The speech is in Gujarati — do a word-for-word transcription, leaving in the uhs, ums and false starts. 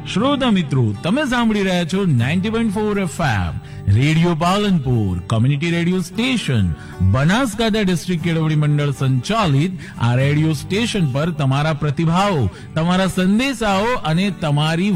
શ્રોતા મિત્રો, તમે સાંભળી રહ્યા છો ninety point four FM radio Palanpur, community radio station, Banaskantha district કેળવણી મંડળ સંચાલિત આ રેડિયો સ્ટેશન પર તમારા પ્રતિભાવો, તમારા સંદેશાઓ અને તમારી